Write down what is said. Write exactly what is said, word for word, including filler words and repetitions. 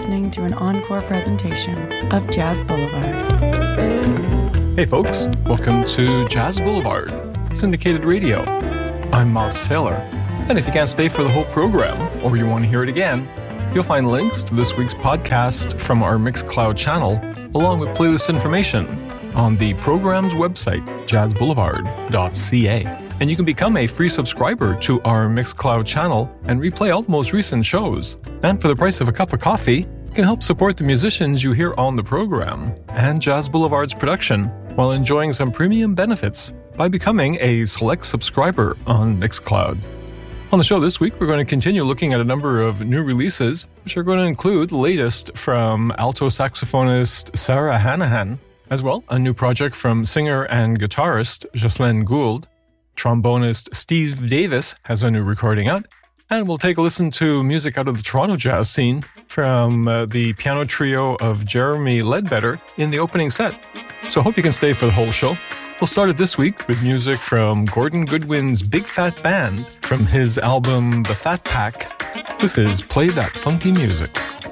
listening to an encore presentation of Jazz Boulevard. Hey folks, welcome to Jazz Boulevard, syndicated radio. I'm Miles Taylor, and if you can't stay for the whole program, or you want to hear it again, you'll find links to this week's podcast from our Mixcloud channel, along with playlist information on the program's website, jazz boulevard dot c a. And you can become a free subscriber to our Mixcloud channel and replay all the most recent shows. And for the price of a cup of coffee, you can help support the musicians you hear on the program and Jazz Boulevard's production while enjoying some premium benefits by becoming a select subscriber on Mixcloud. On the show this week, we're going to continue looking at a number of new releases, which are going to include the latest from alto saxophonist Sarah Hanahan, as well a new project from singer and guitarist Jocelyn Gould. Trombonist Steve Davis has a new recording out, and we'll take a listen to music out of the Toronto jazz scene from uh, the piano trio of Jeremy Ledbetter in the opening set. So I hope you can stay for the whole show. We'll start it this week with music from Gordon Goodwin's Big Fat Band from his album The Fat Pack. This is Play That Funky Music.